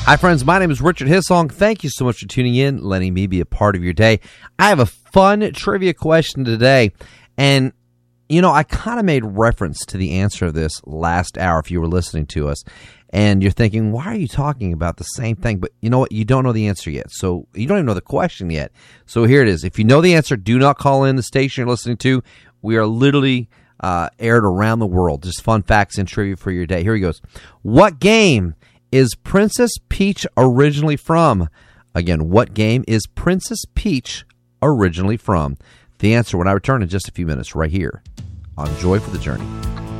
Hi, friends. My name is Richard Hissong. Thank you so much for tuning in, letting me be a part of your day. I have a fun trivia question today, and, I kind of made reference to the answer of this last hour if you were listening to us, and you're thinking, why are you talking about the same thing? But you know what? You don't know the answer yet, so you don't even know the question yet. So here it is. If you know the answer, do not call in the station you're listening to. We are literally aired around the world. Just fun facts and trivia for your day. Here he goes. What game is Princess Peach originally from? Again, what game is Princess Peach originally from? The answer when I return in just a few minutes right here on Joy for the Journey.